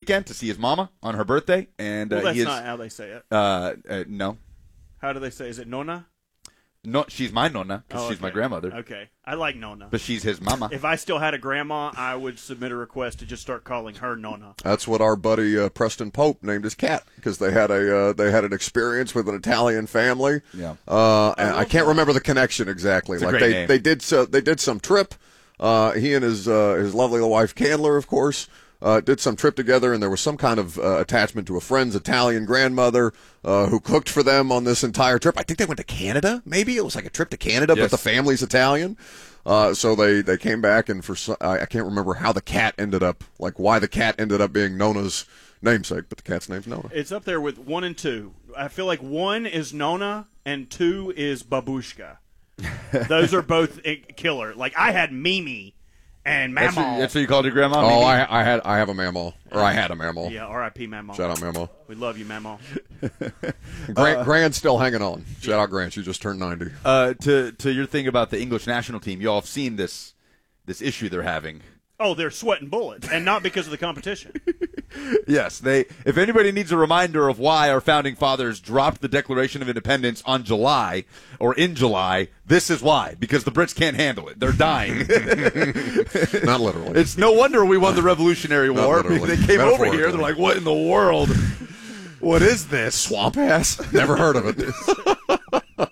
weekend to see his mama on her birthday. And that's not how they say it. No. How do they say? Is it Nona? No, she's my nonna because she's my grandmother. Okay. I like Nona. But she's his mama. If I still had a grandma, I would submit a request to just start calling her Nona. That's what our buddy Preston Pope named his cat, because they had an experience with an Italian family. Yeah. And I can't remember the connection exactly. It's a like great name. they did some trip. He and his lovely wife Candler, of course, did some trip together, and there was some kind of attachment to a friend's Italian grandmother who cooked for them on this entire trip. I think they went to Canada, maybe. It was like a trip to Canada, Yes. but the family's Italian. So they came back, and I can't remember how the cat ended up, like why the cat ended up being Nona's namesake, but the cat's name's Nona. It's up there with 1 and 2. I feel like 1 is Nona and 2 is Babushka. Those are both killer. Like, I had Mimi and Mamaw. That's what you called your grandma? Oh, Mimi? I have a Mamaw, or I had a Mamaw. Yeah, R.I.P. Mamaw. Shout out Mamaw. We love you, Mamaw. Grant's still hanging on. Shout out Grant. You just turned 90. To your thing about the English national team, you all have seen this issue they're having. Oh, they're sweating bullets, and not because of the competition. Yes, if anybody needs a reminder of why our founding fathers dropped the Declaration of Independence in July, this is why. Because the Brits can't handle it. They're dying. Not literally. It's no wonder we won the Revolutionary War. literally. They came over here. Metaphorically. They're like, what in the world? What is this? Swamp ass? Never heard of it.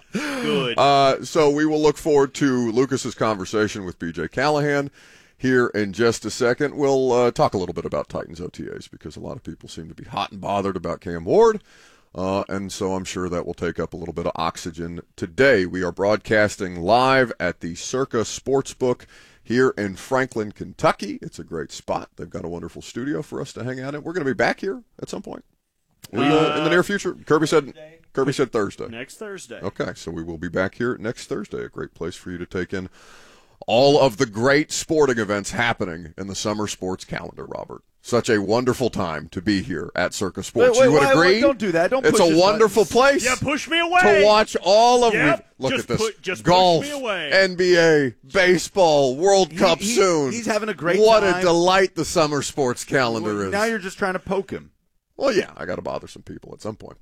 Good. So we will look forward to Lucas's conversation with BJ Callahan here in just a second. We'll talk a little bit about Titans OTAs, because a lot of people seem to be hot and bothered about Cam Ward. And so I'm sure that will take up a little bit of oxygen today. We are broadcasting live at the Circa Sportsbook here in Franklin, Kentucky. It's a great spot. They've got a wonderful studio for us to hang out in. We're going to be back here at some point in the near future. Kirby said Thursday. Next Thursday. Okay, so we will be back here next Thursday. A great place for you to take in all of the great sporting events happening in the summer sports calendar, Robert. Such a wonderful time to be here at Circa Sports. You would agree? Don't do that. Don't It's push a his wonderful buttons. place. Yeah, push me away. To watch all of look just at this. just Golf, push me away. NBA, baseball, World Cup soon. He's having a great What time. a delight the summer sports calendar is. Now you're just trying to poke him. Well, yeah, I got to bother some people at some point.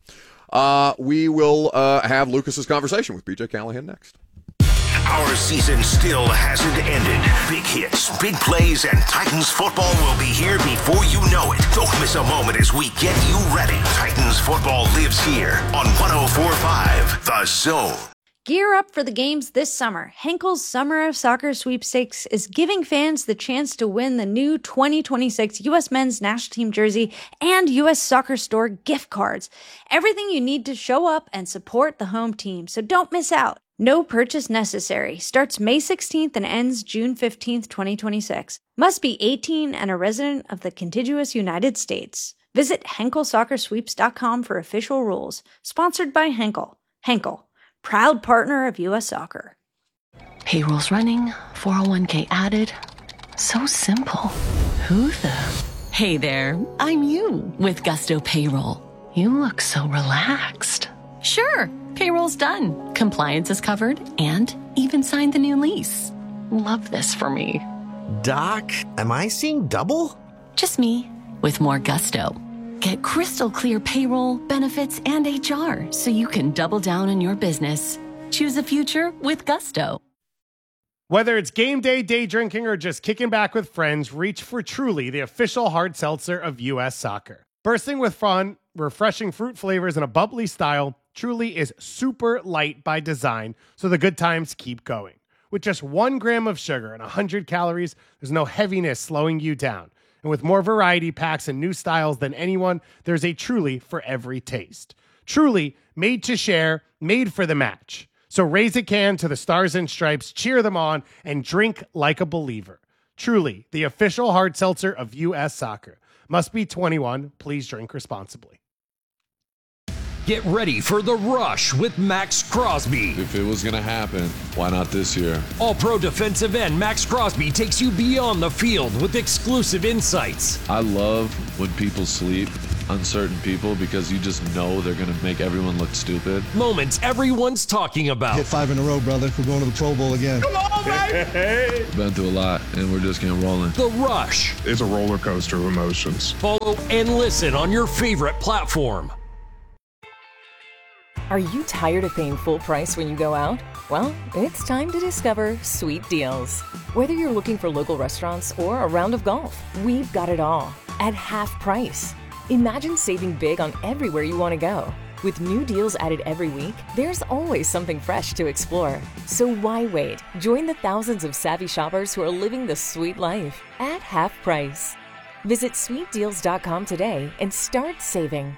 We will have Lucas's conversation with BJ Callahan next. Our season still hasn't ended. Big hits, big plays, and Titans football will be here before you know it. Don't miss a moment as we get you ready. Titans football lives here on 104.5 The Zone. Gear up for the games this summer. Henkel's Summer of Soccer Sweepstakes is giving fans the chance to win the new 2026 U.S. Men's National Team jersey and U.S. Soccer Store gift cards. Everything you need to show up and support the home team, so don't miss out. No purchase necessary. Starts May 16th and ends June 15th, 2026. Must be 18 and a resident of the contiguous United States. Visit HenkelSoccerSweeps.com for official rules. Sponsored by Henkel. Henkel, proud partner of U.S. Soccer. Payroll's running, 401k added. So simple. Who the? Hey there, I'm you with Gusto Payroll. You look so relaxed. Sure, payroll's done. Compliance is covered and even signed the new lease. Love this for me. Doc, am I seeing double? Just me with more Gusto. Get crystal clear payroll, benefits, and HR so you can double down on your business. Choose a future with Gusto. Whether it's game day, day drinking, or just kicking back with friends, reach for Truly, the official hard seltzer of U.S. Soccer. Bursting with fun, refreshing fruit flavors, and a bubbly style, Truly is super light by design, so the good times keep going. With just 1 gram of sugar and 100 calories, there's no heaviness slowing you down. And with more variety packs and new styles than anyone, there's a Truly for every taste. Truly, made to share, made for the match. So raise a can to the Stars and Stripes, cheer them on, and drink like a believer. Truly, the official hard seltzer of U.S. Soccer. Must be 21. Please drink responsibly. Get ready for The Rush with Max Crosby. If it was going to happen, why not this year? All-Pro defensive end Max Crosby takes you beyond the field with exclusive insights. I love when people sleep on certain people because you just know they're going to make everyone look stupid. Moments everyone's talking about. Hit 5 in a row, brother. We're going to the Pro Bowl again. Come on, baby! Been through a lot, and we're just getting rolling. The Rush. It's a roller coaster of emotions. Follow and listen on your favorite platform. Are you tired of paying full price when you go out? Well, it's time to discover Sweet Deals. Whether you're looking for local restaurants or a round of golf, we've got it all at half price. Imagine saving big on everywhere you want to go. With new deals added every week, there's always something fresh to explore. So why wait? Join the thousands of savvy shoppers who are living the sweet life at half price. Visit sweetdeals.com today and start saving.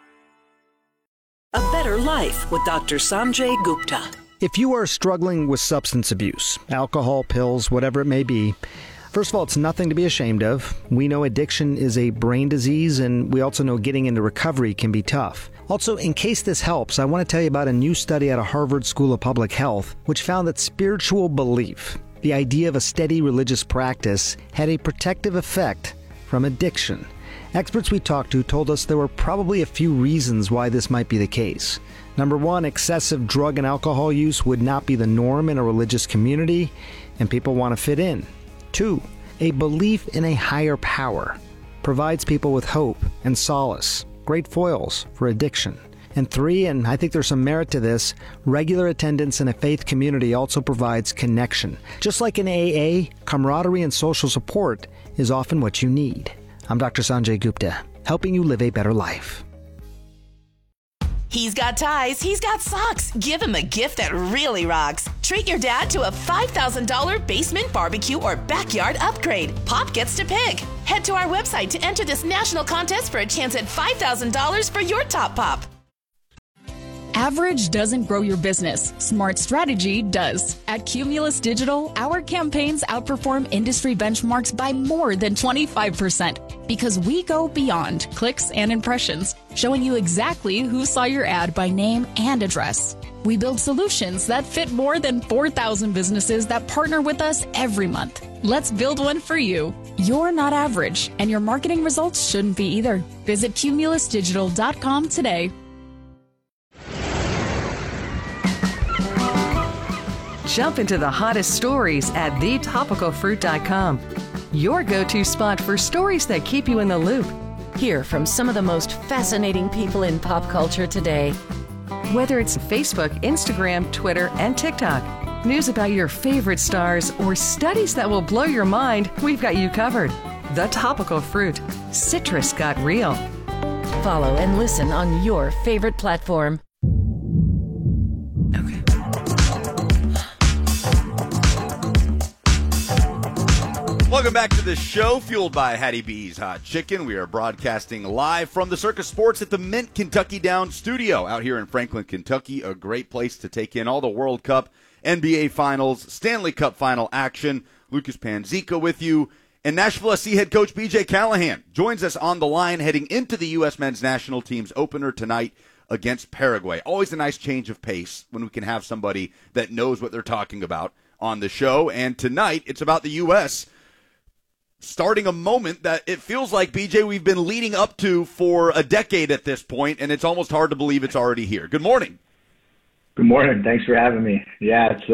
A better life with Dr. Sanjay Gupta. If you are struggling with substance abuse, alcohol, pills, whatever it may be, first of all, it's nothing to be ashamed of. We know addiction is a brain disease, and we also know getting into recovery can be tough. Also, in case this helps, I want to tell you about a new study out of Harvard School of Public Health, which found that spiritual belief, the idea of a steady religious practice, had a protective effect from addiction. Experts we talked to told us there were probably a few reasons why this might be the case. Number one, excessive drug and alcohol use would not be the norm in a religious community, and people want to fit in. 2, a belief in a higher power provides people with hope and solace, great foils for addiction. And 3, and I think there's some merit to this, regular attendance in a faith community also provides connection. Just like in AA, camaraderie and social support is often what you need. I'm Dr. Sanjay Gupta, helping you live a better life. He's got ties, he's got socks. Give him a gift that really rocks. Treat your dad to a $5,000 basement barbecue or backyard upgrade. Pop gets to pick. Head to our website to enter this national contest for a chance at $5,000 for your top pop. Average doesn't grow your business. Smart strategy does. At Cumulus Digital, our campaigns outperform industry benchmarks by more than 25% because we go beyond clicks and impressions, showing you exactly who saw your ad by name and address. We build solutions that fit more than 4,000 businesses that partner with us every month. Let's build one for you. You're not average, and your marketing results shouldn't be either. Visit cumulusdigital.com today. Jump into the hottest stories at thetopicalfruit.com. Your go-to spot for stories that keep you in the loop. Hear from some of the most fascinating people in pop culture today. Whether it's Facebook, Instagram, Twitter, and TikTok, news about your favorite stars, or studies that will blow your mind, we've got you covered. The Topical Fruit. Citrus got real. Follow and listen on your favorite platform. Welcome back to the show, fueled by Hattie B's Hot Chicken. We are broadcasting live from the Circus Sports at the Mint Kentucky Downs studio out here in Franklin, Kentucky. A great place to take in all the World Cup, NBA Finals, Stanley Cup Final action. Lucas Panzica with you. And Nashville SC head coach B.J. Callahan joins us on the line heading into the U.S. men's national team's opener tonight against Paraguay. Always a nice change of pace when we can have somebody that knows what they're talking about on the show. And tonight, it's about the U.S., starting a moment that it feels like, BJ, we've been leading up to for a decade at this point, and it's almost hard to believe it's already here. Good morning. Good morning. Thanks for having me. Yeah, it's,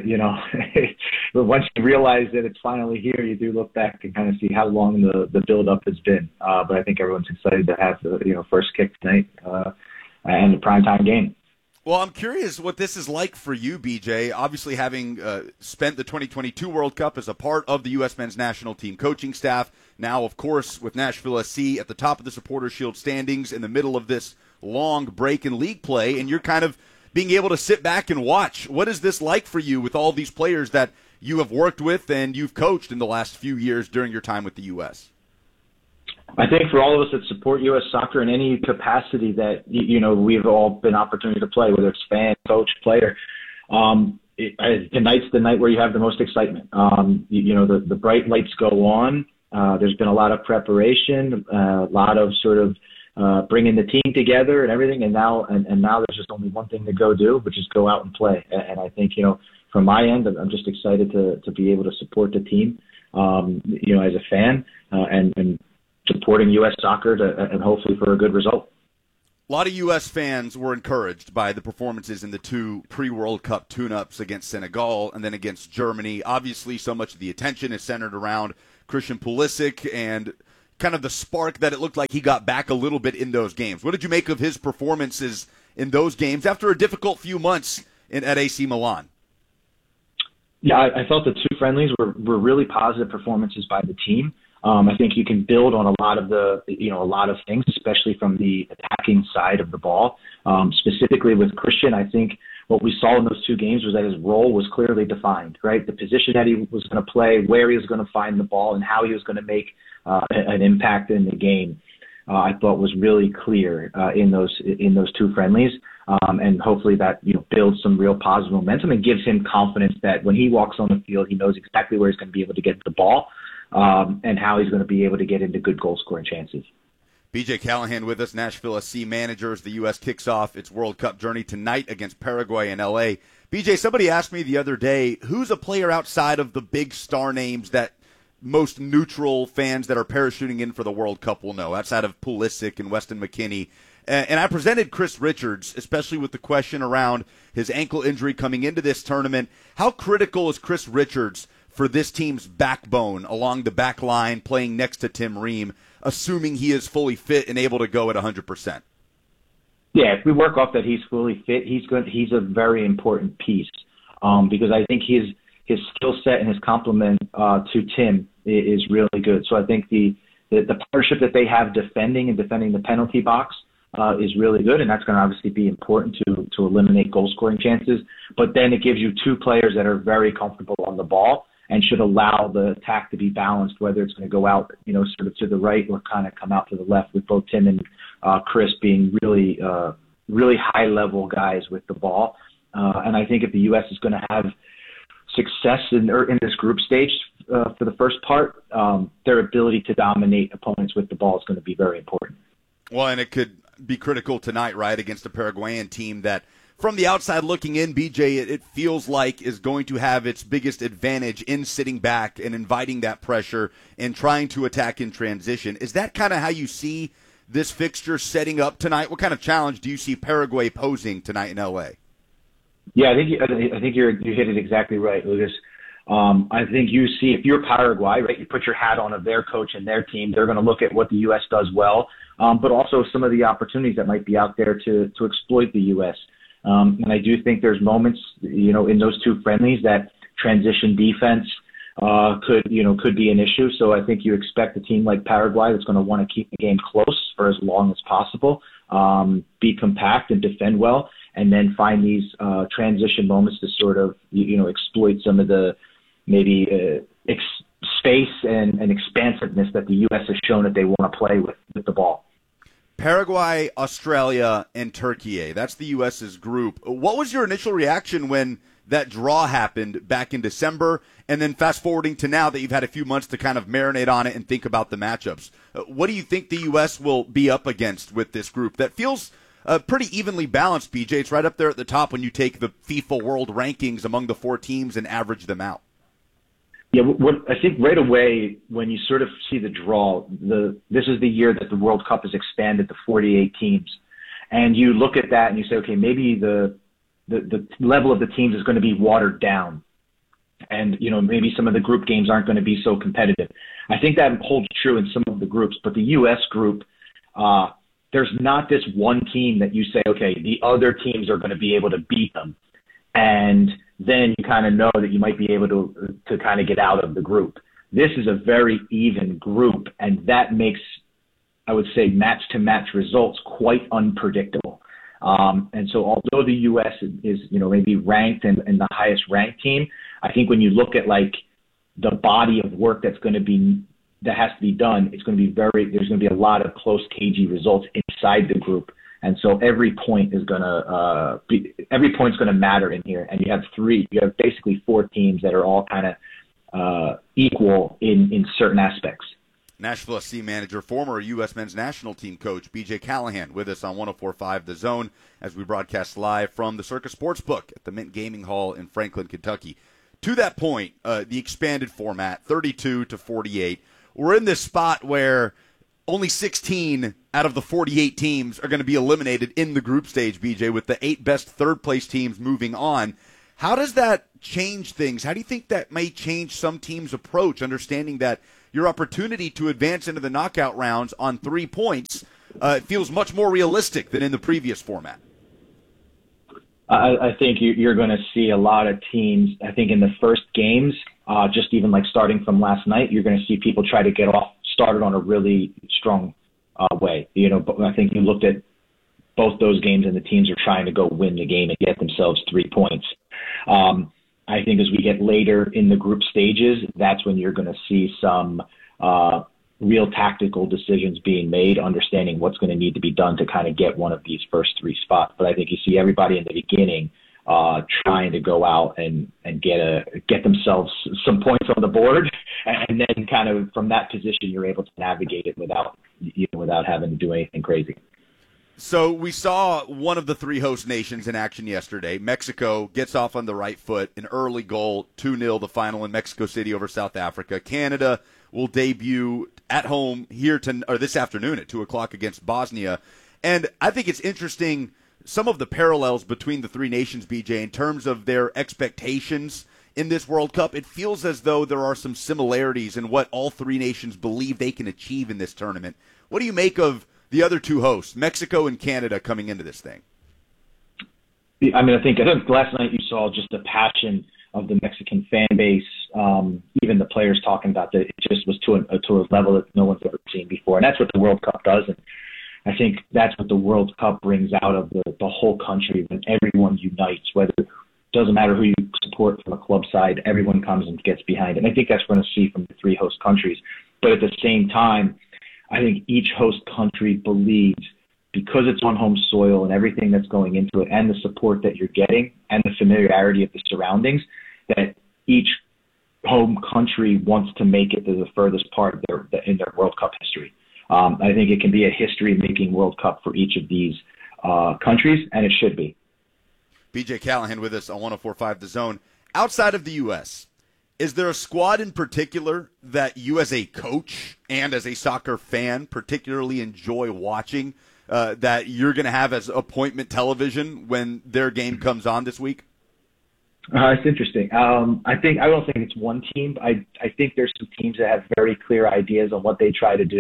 once you realize that it's finally here, you do look back and kind of see how long the build-up has been. But I think everyone's excited to have the, first kick tonight and the primetime game. Well, I'm curious what this is like for you, BJ, obviously having spent the 2022 World Cup as a part of the U.S. men's national team coaching staff. Now, of course, with Nashville SC at the top of the Supporters' Shield standings in the middle of this long break in league play, and you're kind of being able to sit back and watch. What is this like for you with all these players that you have worked with and you've coached in the last few years during your time with the U.S.? I think for all of us that support U.S. soccer in any capacity that, we've all been opportunity to play, whether it's fan, coach, player, tonight's the night where you have the most excitement. The bright lights go on. There's been a lot of preparation, a lot of sort of bringing the team together and everything. And now there's just only one thing to go do, which is go out and play. And I think, from my end, I'm just excited to be able to support the team, as a fan, and supporting U.S. soccer and hopefully for a good result. A lot of U.S. fans were encouraged by the performances in the two pre-World Cup tune-ups against Senegal and then against Germany. Obviously, so much of the attention is centered around Christian Pulisic and kind of the spark that it looked like he got back a little bit in those games. What did you make of his performances in those games after a difficult few months at AC Milan? Yeah, I felt the two friendlies were really positive performances by the team. I think you can build on a lot of things, especially from the attacking side of the ball. Specifically with Christian, I think what we saw in those two games was that his role was clearly defined, right? The position that he was going to play, where he was going to find the ball, and how he was going to make an impact in the game, I thought was really clear in those two friendlies. And hopefully that builds some real positive momentum and gives him confidence that when he walks on the field, he knows exactly where he's going to be able to get the ball. And how he's going to be able to get into good goal-scoring chances. BJ Callahan with us, Nashville SC manager, as the U.S. kicks off its World Cup journey tonight against Paraguay in L.A. BJ, somebody asked me the other day, who's a player outside of the big star names that most neutral fans that are parachuting in for the World Cup will know, outside of Pulisic and Weston McKennie? And I presented Chris Richards, especially with the question around his ankle injury coming into this tournament. How critical is Chris Richards for this team's backbone along the back line, playing next to Tim Ream, assuming he is fully fit and able to go at 100%? Yeah, if we work off that he's fully fit, he's a very important piece because I think his skill set and his complement to Tim is really good. So I think the partnership that they have defending the penalty box is really good, and that's going to obviously be important to eliminate goal-scoring chances. But then it gives you two players that are very comfortable on the ball and should allow the attack to be balanced, whether it's going to go out, sort of to the right or kind of come out to the left, with both Tim and Chris being really high-level guys with the ball. And I think if the U.S. is going to have success in this group stage for the first part, their ability to dominate opponents with the ball is going to be very important. Well, and it could be critical tonight, right, against a Paraguayan team that, from the outside looking in, BJ, it feels like is going to have its biggest advantage in sitting back and inviting that pressure and trying to attack in transition. Is that kind of how you see this fixture setting up tonight? What kind of challenge do you see Paraguay posing tonight in L.A.? Yeah, I think you hit it exactly right, Lucas. I think you see, if you're Paraguay, right, you put your hat on of their coach and their team, they're going to look at what the U.S. does well, but also some of the opportunities that might be out there to exploit the U.S. And I do think there's moments, in those two friendlies that transition defense could be an issue. So I think you expect a team like Paraguay that's going to want to keep the game close for as long as possible, be compact and defend well, and then find these transition moments to sort of exploit some of the maybe space and expansiveness that the U.S. has shown that they want to play with the ball. Paraguay, Australia, and Turkey. That's the U.S.'s group. What was your initial reaction when that draw happened back in December, and then fast forwarding to now that you've had a few months to kind of marinate on it and think about the matchups? What do you think the U.S. will be up against with this group that feels pretty evenly balanced, BJ? It's right up there at the top when you take the FIFA World Rankings among the four teams and average them out. Yeah, what I think right away when you sort of see the draw, this is the year that the World Cup has expanded to 48 teams, and you look at that and you say, okay, maybe the level of the teams is going to be watered down, and maybe some of the group games aren't going to be so competitive. I think that holds true in some of the groups, but the U.S. group, there's not this one team that you say, okay, the other teams are going to be able to beat them, and then you kind of know that you might be able to kind of get out of the group. This is a very even group, and that makes, I would say, match-to-match results quite unpredictable. And so although the U.S. is maybe ranked and the highest ranked team, I think when you look at like the body of work that has to be done, there's going to be a lot of close, cagey results inside the group. And so every point is going to matter in here. And you have basically four teams that are all kind of equal in certain aspects. Nashville SC manager, former U.S. men's national team coach, B.J. Callahan, with us on 104.5 The Zone as we broadcast live from the Circa Sportsbook at the Mint Gaming Hall in Franklin, Kentucky. To that point, the expanded format, 32 to 48, we're in this spot where only 16 out of the 48 teams are going to be eliminated in the group stage, BJ, with the 8 best third-place teams moving on. How does that change things? How do you think that may change some teams' approach, understanding that your opportunity to advance into the knockout rounds on 3 points feels much more realistic than in the previous format? I think you're going to see a lot of teams, I think in the first games, just even like starting from last night, you're going to see people try to get started on a really strong way. But I think you looked at both those games and the teams are trying to go win the game and get themselves 3 points. I think as we get later in the group stages, that's when you're going to see some real tactical decisions being made, understanding what's going to need to be done to kind of get one of these first 3 spots. But I think you see everybody in the beginning trying to go out and get themselves some points on the board, and then kind of from that position you're able to navigate it without having to do anything crazy. So we saw one of the 3 host nations in action yesterday. Mexico gets off on the right foot, an early goal, 2-0 the final in Mexico City over South Africa. Canada will debut at home here this afternoon at 2 o'clock against Bosnia. And I think it's interesting some of the parallels between the 3 nations, BJ, in terms of their expectations in this World Cup. It feels as though there are some similarities in what all 3 nations believe they can achieve in this tournament. What do you make of the other 2 hosts, Mexico and Canada, coming into this thing? I think last night you saw just the passion of the Mexican fan base. Even the players talking about that, it just was to a level that no one's ever seen before, and that's what the World Cup does. And I think that's what the World Cup brings out of the whole country when everyone unites. Whether it doesn't matter who you support from a club side, everyone comes and gets behind it. And I think that's what we're going to see from the 3 host countries. But at the same time, I think each host country believes, because it's on home soil and everything that's going into it and the support that you're getting and the familiarity of the surroundings, that each home country wants to make it to the furthest part in their World Cup history. I think it can be a history-making World Cup for each of these countries, and it should be. B.J. Callahan with us on 104.5 The Zone. Outside of the U.S., is there a squad in particular that you as a coach and as a soccer fan particularly enjoy watching that you're going to have as appointment television when their game comes on this week? It's interesting. I don't think it's one team. I think there's some teams that have very clear ideas on what they try to do,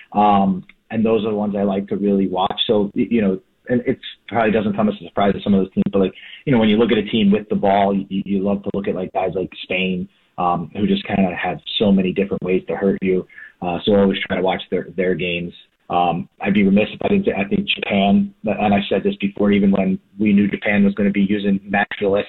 and those are the ones I like to really watch. So, and it probably doesn't come as a surprise to some of those teams, but when you look at a team with the ball, you love to look at guys like Spain, who just kind of have so many different ways to hurt you. So I always try to watch their games. I'd be remiss if I didn't say, I think Japan, and I said this before, even when we knew Japan was going to be using Nashville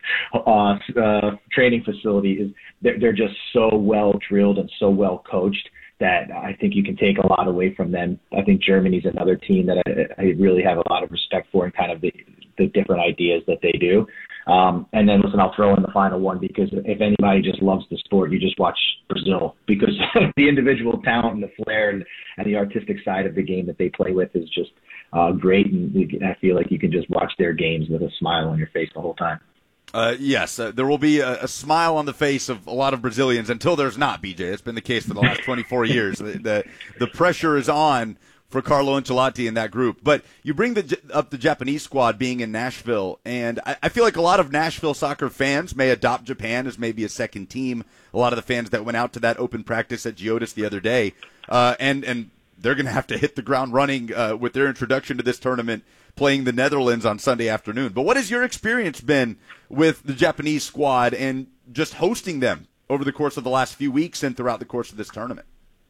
SC's training facility, they're just so well drilled and so well coached that I think you can take a lot away from them. I think Germany's another team that I really have a lot of respect for and kind of the different ideas that they do. And then, listen, I'll throw in the final one, because if anybody just loves the sport, you just watch Brazil, because the individual talent and the flair and the artistic side of the game that they play with is just great. And I feel like you can just watch their games with a smile on your face the whole time. Yes, there will be a smile on the face of a lot of Brazilians until there's not, BJ. It's been the case for the last 24 years. The pressure is on for Carlo Ancelotti in that group. But you bring up the Japanese squad being in Nashville, and I feel like a lot of Nashville soccer fans may adopt Japan as maybe a second team. A lot of the fans that went out to that open practice at Geodis the other day, and they're going to have to hit the ground running with their introduction to this tournament, playing the Netherlands on Sunday afternoon. But what has your experience been with the Japanese squad and just hosting them over the course of the last few weeks and throughout the course of this tournament?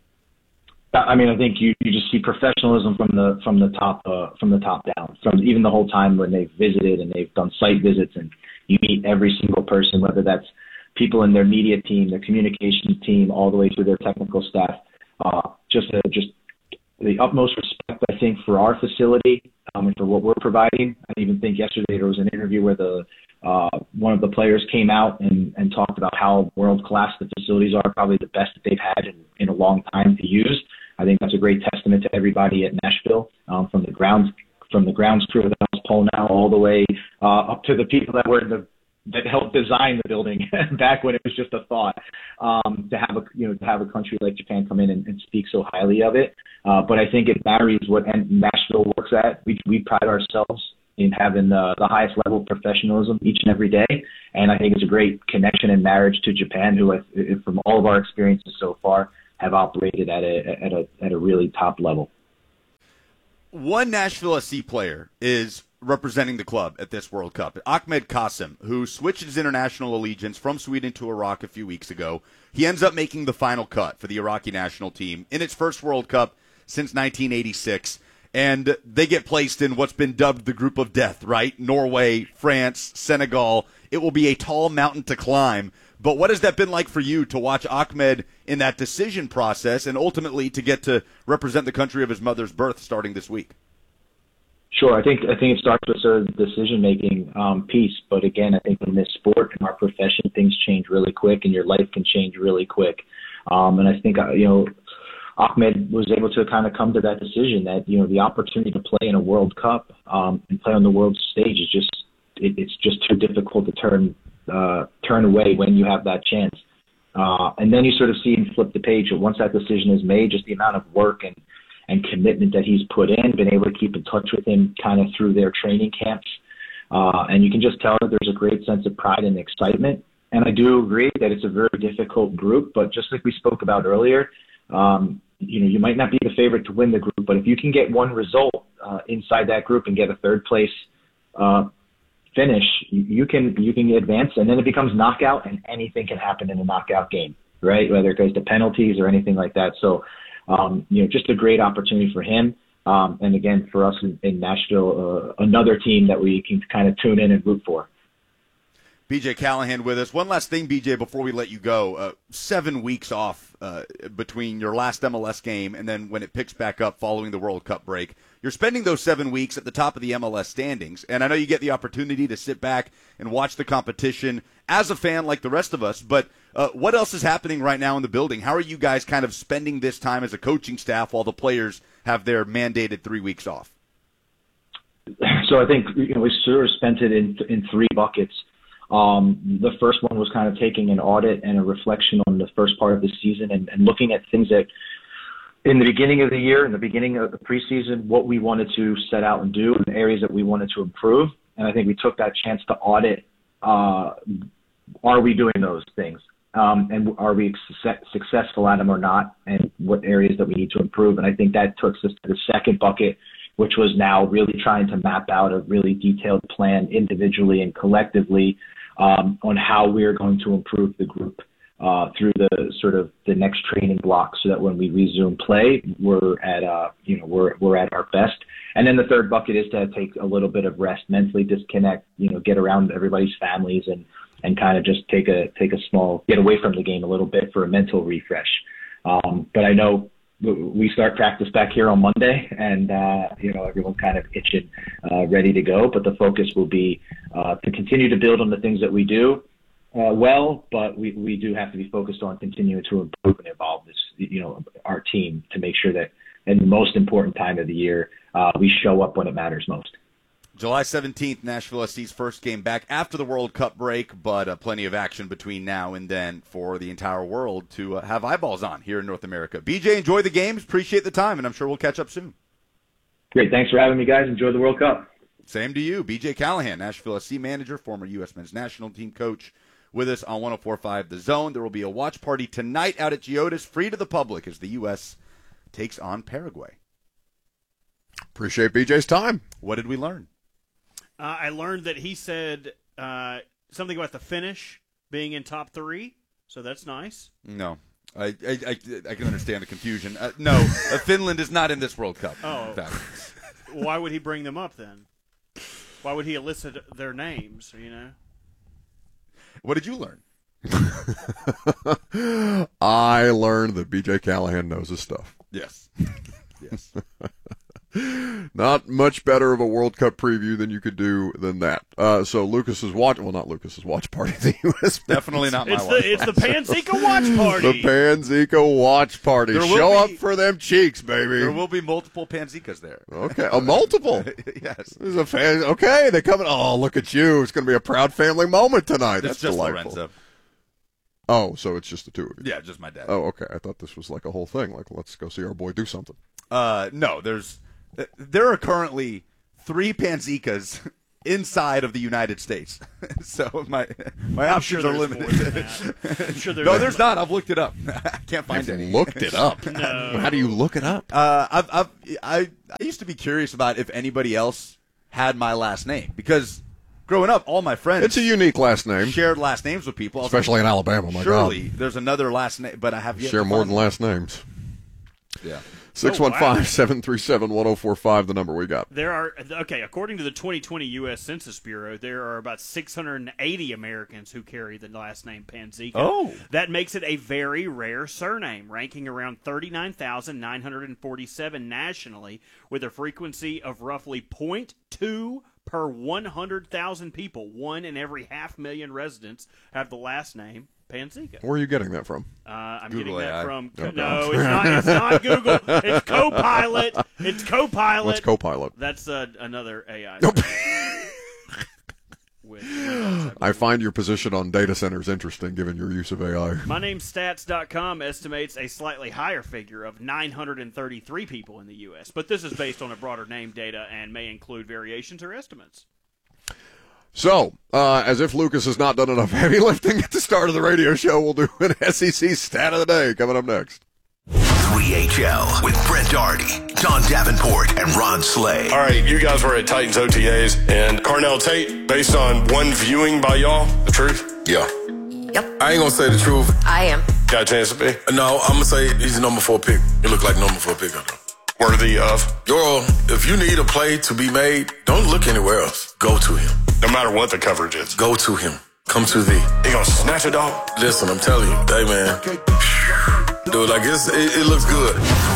I think you just see professionalism from the top down, from even the whole time when they've visited and they've done site visits, and you meet every single person, whether that's people in their media team, their communications team, all the way through their technical staff. Just the utmost respect, I think, for our facility and for what we're providing. I even think yesterday there was an interview where the one of the players came out and talked about how world-class the facilities are, probably the best that they've had in a long time to use. I think that's a great testament to everybody at Nashville, from the grounds crew of the House Pole now all the way up to the people that helped design the building back when it was just a thought. To have a country like Japan come in and speak so highly of it, but I think it marries what Nashville works at. We pride ourselves in having the highest level of professionalism each and every day, and I think it's a great connection and marriage to Japan, who, from all of our experiences so far, have operated at a really top level. One Nashville SC player is representing the club at this World Cup, Ahmed Qasim, who switched his international allegiance from Sweden to Iraq a few weeks ago. He ends up making the final cut for the Iraqi national team in its first World Cup since 1986, and they get placed in what's been dubbed the group of death, right? Norway, France, Senegal. It will be a tall mountain to climb. But what has that been like for you to watch Ahmed in that decision process and ultimately to get to represent the country of his mother's birth starting this week? Sure. I think it starts with sort of the decision-making piece. But again, I think in this sport, in our profession, things change really quick and your life can change really quick. And I think, Ahmed was able to kind of come to that decision that, the opportunity to play in a World Cup and play on the world stage is it's just too difficult to turn away when you have that chance. And then you sort of see him flip the page. And once that decision is made, just the amount of work and commitment that he's put in, been able to keep in touch with him kind of through their training camps. And you can just tell that there's a great sense of pride and excitement. And I do agree that it's a very difficult group, but just like we spoke about earlier, you might not be the favorite to win the group, but if you can get one result inside that group and get a third place finish, you can advance, and then it becomes knockout, and anything can happen in a knockout game, right? Whether it goes to penalties or anything like that. So, just a great opportunity for him. And again, for us in Nashville, another team that we can kind of tune in and root for. BJ Callahan with us. One last thing, BJ, before we let you go. 7 weeks off between your last MLS game and then when it picks back up following the World Cup break. You're spending those 7 weeks at the top of the MLS standings, and I know you get the opportunity to sit back and watch the competition as a fan like the rest of us, but what else is happening right now in the building? How are you guys kind of spending this time as a coaching staff while the players have their mandated 3 weeks off? So I think we sort of spent it in three buckets. The first one was kind of taking an audit and a reflection on the first part of the season and looking at things that in the beginning of the year, in the beginning of the preseason, what we wanted to set out and do and areas that we wanted to improve. And I think we took that chance to audit, are we doing those things? And are we successful at them or not? And what areas that we need to improve? And I think that took us to the second bucket, which was now really trying to map out a really detailed plan individually and collectively on how we're going to improve the group through the sort of the next training block, so that when we resume play, we're at our best. And then the third bucket is to take a little bit of rest, mentally disconnect, get around everybody's families and kind of just take a small, get away from the game a little bit for a mental refresh. But I know we start practice back here on Monday, and everyone's kind of itching, ready to go. But the focus will be to continue to build on the things that we do but we do have to be focused on continuing to improve and evolve this, our team, to make sure that in the most important time of the year, we show up when it matters most. July 17th, Nashville SC's first game back after the World Cup break, but plenty of action between now and then for the entire world to have eyeballs on here in North America. BJ, enjoy the games. Appreciate the time, and I'm sure we'll catch up soon. Great. Thanks for having me, guys. Enjoy the World Cup. Same to you. BJ Callahan, Nashville SC manager, former U.S. men's national team coach, with us on 104.5 The Zone. There will be a watch party tonight out at Geodis, free to the public, as the U.S. takes on Paraguay. Appreciate BJ's time. What did we learn? I learned that he said something about the finish being in top three, so that's nice. No. I can understand the confusion. No, Finland is not in this World Cup. Oh. Why would he bring them up then? Why would he elicit their names, What did you learn? I learned that BJ Callahan knows his stuff. Yes. Yes. Not much better of a World Cup preview than you could do than that. So Lucas's watch, well, not Lucas's watch party, the U.S. Definitely not my watch. It's the Panzeca watch party. The Panzeca watch party. Show up for them cheeks, baby. There will be multiple Panzecas there. Okay, a multiple. Yes. There's a fan. Okay, they come in. Oh, look at you. It's going to be a proud family moment tonight. That's just delightful. Lorenzo. Oh, so it's just the two of you. Yeah, just my dad. Oh, okay. I thought this was like a whole thing. Like, let's go see our boy do something. No, there are currently 3 Panzecas inside of the United States. So my options are limited. I'm sure No, there's not. I've looked it up. I can't find any. Looked it up. No. How do you look it up? I used to be curious about if anybody else had my last name, because growing up, all my friends. It's a unique last name. Shared last names with people. Especially in Alabama, my surely God. there's another last name, but I have yet Share to more find than it. last names. Yeah. 615-737-1045, the number we got. There are, according to the 2020 U.S. Census Bureau, there are about 680 Americans who carry the last name Panzeca. Oh. That makes it a very rare surname, ranking around 39,947 nationally, with a frequency of roughly 0.2 per 100,000 people. 1 in every 500,000 residents have the last name Panzeca. Where are you getting that from? I'm Google getting that AI. from Okay. no, it's not Google. It's Copilot. It's Copilot. What's Copilot? That's another AI. Nope. With I find your position on data centers interesting, given your use of AI. MyNameStats.com estimates a slightly higher figure of 933 people in the U.S., but this is based on a broader name data and may include variations or estimates. So, as if Lucas has not done enough heavy lifting at the start of the radio show, we'll do an SEC stat of the day coming up next. 3HL with Brent Doherty, John Davenport, and Ron Slay. All right, you guys were at Titans OTAs, and Carnell Tate, based on one viewing by y'all, the truth? Yeah. Yep. I ain't gonna say the truth. I am. Got a chance to be? No, I'm gonna say he's a number 4 pick. You look like number 4 pick. Worthy of? If you need a play to be made, don't look anywhere else. Go to him. No matter what the coverage is. Go to him. Come to thee. He gonna snatch a dog? Listen, I'm telling you. Hey, man. Dude, like it looks good.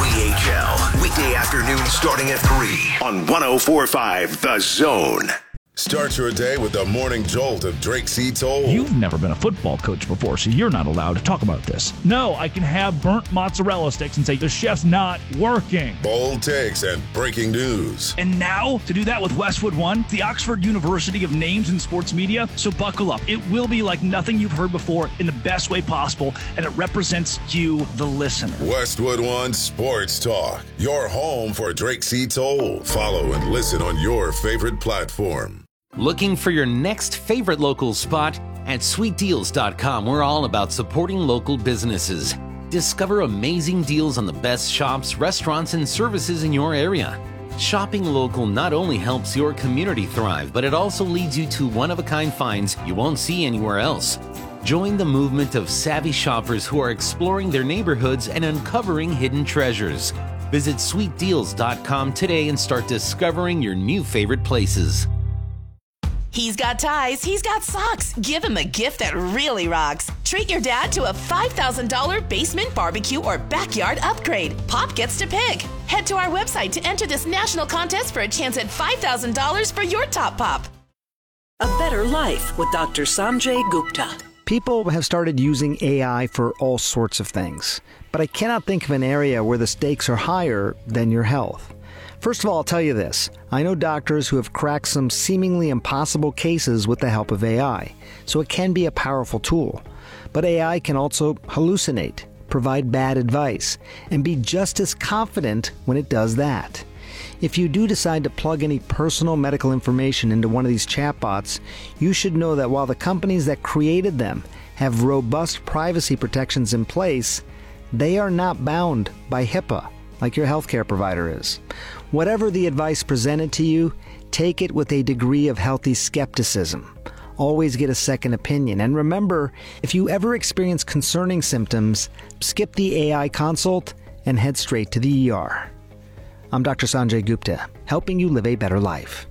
3HL, weekday afternoon starting at 3 on 104.5 The Zone. Start your day with the morning jolt of Drake C. Toll. You've never been a football coach before, so you're not allowed to talk about this. No, I can have burnt mozzarella sticks and say the chef's not working. Bold takes and breaking news. And now, to do that with Westwood One, the Oxford University of Names in Sports Media, so buckle up. It will be like nothing you've heard before in the best way possible, and it represents you, the listener. Westwood One Sports Talk, your home for Drake C. Toll. Follow and listen on your favorite platform. Looking for your next favorite local spot? At SweetDeals.com, we're all about supporting local businesses. Discover amazing deals on the best shops, restaurants, and services in your area. Shopping local not only helps your community thrive, but it also leads you to one-of-a-kind finds you won't see anywhere else. Join the movement of savvy shoppers who are exploring their neighborhoods and uncovering hidden treasures. Visit SweetDeals.com today and start discovering your new favorite places. He's got ties, he's got socks. Give him a gift that really rocks. Treat your dad to a $5,000 basement barbecue or backyard upgrade. Pop gets to pick. Head to our website to enter this national contest for a chance at $5,000 for your top pop. A Better Life with Dr. Sanjay Gupta. People have started using AI for all sorts of things, but I cannot think of an area where the stakes are higher than your health. First of all, I'll tell you this. I know doctors who have cracked some seemingly impossible cases with the help of AI, so it can be a powerful tool. But AI can also hallucinate, provide bad advice, and be just as confident when it does that. If you do decide to plug any personal medical information into one of these chatbots, you should know that while the companies that created them have robust privacy protections in place, they are not bound by HIPAA like your healthcare provider is. Whatever the advice presented to you, take it with a degree of healthy skepticism. Always get a second opinion. And remember, if you ever experience concerning symptoms, skip the AI consult and head straight to the ER. I'm Dr. Sanjay Gupta, helping you live a better life.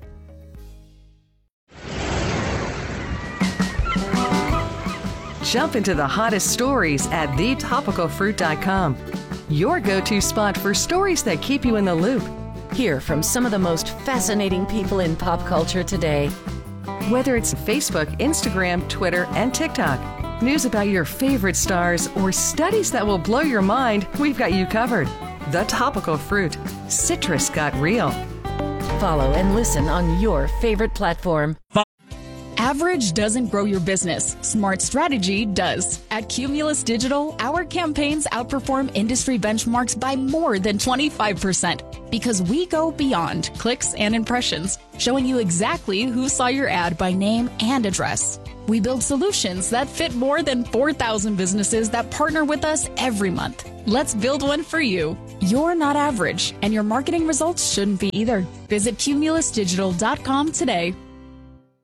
Jump into the hottest stories at thetopicalfruit.com. Your go-to spot for stories that keep you in the loop. Hear from some of the most fascinating people in pop culture today. Whether it's Facebook, Instagram, Twitter, and TikTok, news about your favorite stars, or studies that will blow your mind, we've got you covered. The Topical Fruit. Citrus got real. Follow and listen on your favorite platform. Average doesn't grow your business. Smart strategy does. At Cumulus Digital, our campaigns outperform industry benchmarks by more than 25% because we go beyond clicks and impressions, showing you exactly who saw your ad by name and address. We build solutions that fit more than 4,000 businesses that partner with us every month. Let's build one for you. You're not average, and your marketing results shouldn't be either. Visit cumulusdigital.com today.